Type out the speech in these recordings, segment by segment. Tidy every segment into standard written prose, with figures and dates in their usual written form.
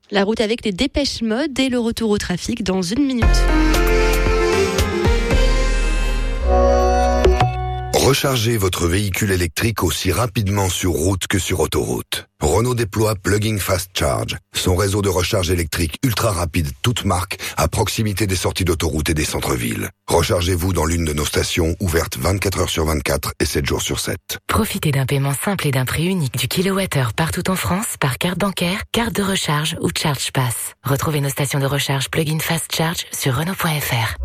La route avec les dépêches mode et le retour au trafic dans 1 minute. Rechargez votre véhicule électrique aussi rapidement sur route que sur autoroute. Renault déploie Plug-in Fast Charge, son réseau de recharge électrique ultra rapide toute marque à proximité des sorties d'autoroute et des centres-villes. Rechargez-vous dans l'une de nos stations ouvertes 24 heures sur 24 et 7 jours sur 7. Profitez d'un paiement simple et d'un prix unique du kilowattheure partout en France par carte bancaire, carte de recharge ou ChargePass. Retrouvez nos stations de recharge Plug-in Fast Charge sur Renault.fr.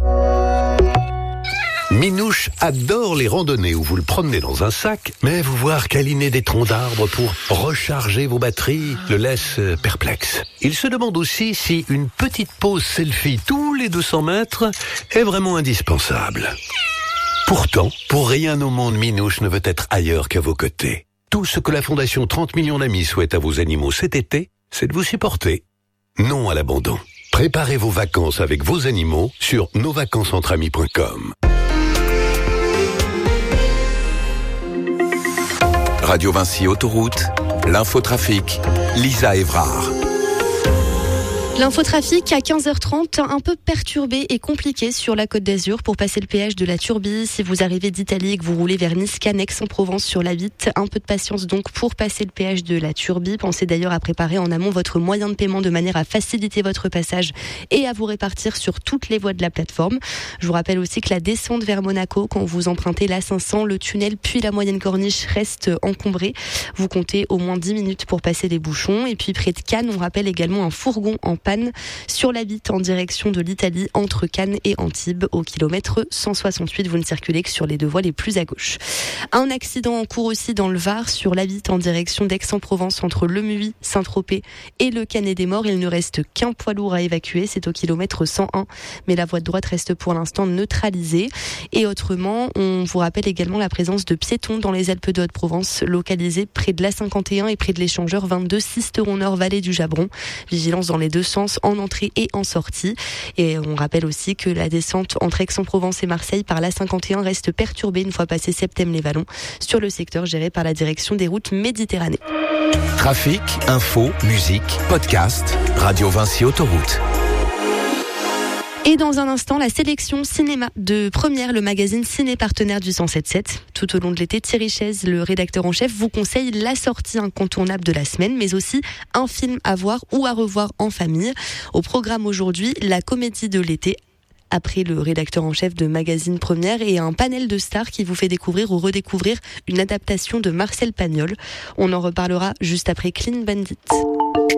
Minouche adore les randonnées où vous le promenez dans un sac, mais vous voir câliner des troncs d'arbres pour recharger vos batteries le laisse perplexe. Il se demande aussi si une petite pause selfie tous les 200 mètres est vraiment indispensable. Pourtant, pour rien au monde, Minouche ne veut être ailleurs qu'à vos côtés. Tout ce que la Fondation 30 millions d'amis souhaite à vos animaux cet été, c'est de vous supporter. Non à l'abandon. Préparez vos vacances avec vos animaux sur nosvacancesentramis.com. Radio Vinci Autoroute, l'infotrafic, Lisa Évrard. L'infotrafic à 15h30, un peu perturbé et compliqué sur la Côte d'Azur pour passer le péage de la Turbie. Si vous arrivez d'Italie et que vous roulez vers Nice, Cannes, Aix-en-Provence sur la Vitte, un peu de patience donc pour passer le péage de la Turbie. Pensez d'ailleurs à préparer en amont votre moyen de paiement de manière à faciliter votre passage et à vous répartir sur toutes les voies de la plateforme. Je vous rappelle aussi que la descente vers Monaco, quand vous empruntez l'A500, le tunnel puis la moyenne corniche reste encombré. Vous comptez au moins 10 minutes pour passer les bouchons. Et puis près de Cannes, on rappelle également un fourgon en panne sur la Vitte en direction de l'Italie entre Cannes et Antibes au kilomètre 168. Vous ne circulez que sur les deux voies les plus à gauche. Un accident en cours aussi dans le Var sur la Vitte en direction d'Aix-en-Provence entre Le Muy, Saint-Tropez et le Canet-des-Morts. Il ne reste qu'un poids lourd à évacuer, c'est au kilomètre 101, mais la voie de droite reste pour l'instant neutralisée. Et autrement, on vous rappelle également la présence de piétons dans les Alpes de Haute-Provence, localisés près de l'A51 et près de l'échangeur 22 Sisteron-Nord, vallée du Jabron. Vigilance dans les deux sens, en entrée et en sortie. Et on rappelle aussi que la descente entre Aix-en-Provence et Marseille par l'A51 reste perturbée une fois passé Septème-les-Vallons sur le secteur géré par la direction des routes Méditerranée. Trafic, info, musique, podcast, Radio Vinci Autoroute. Et dans un instant, la sélection cinéma de Première, le magazine ciné partenaire du 107.7. Tout au long de l'été, Thierry Chaise, le rédacteur en chef, vous conseille la sortie incontournable de la semaine, mais aussi un film à voir ou à revoir en famille. Au programme aujourd'hui, la comédie de l'été, après le rédacteur en chef de magazine Première, et un panel de stars qui vous fait découvrir ou redécouvrir une adaptation de Marcel Pagnol. On en reparlera juste après Clean Bandit.